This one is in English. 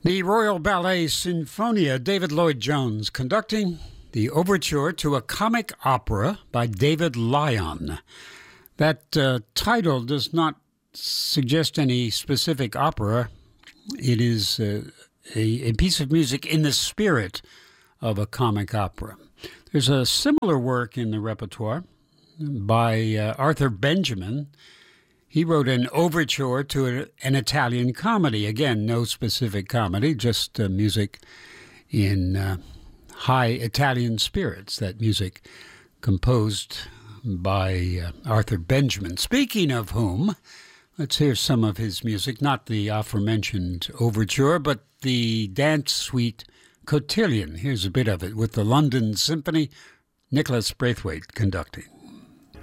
The Royal Ballet Sinfonia, David Lloyd Jones conducting the overture to a comic opera by David Lyon. That title does not suggest any specific opera. It is a piece of music in the spirit of a comic opera. There's a similar work in the repertoire by Arthur Benjamin. He wrote an overture to an Italian comedy. Again, no specific comedy, just music in high Italian spirits. That music composed by Arthur Benjamin. Speaking of whom, let's hear some of his music. Not the aforementioned overture, but the dance suite Cotillion. Here's a bit of it with the London Symphony, Nicholas Braithwaite conducting.